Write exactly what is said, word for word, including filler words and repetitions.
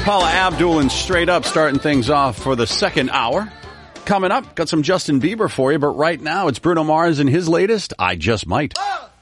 Paula Abdul and Straight Up starting things off for the second hour. Coming up, got some Justin Bieber for you, but right now it's Bruno Mars and his latest, I Just Might.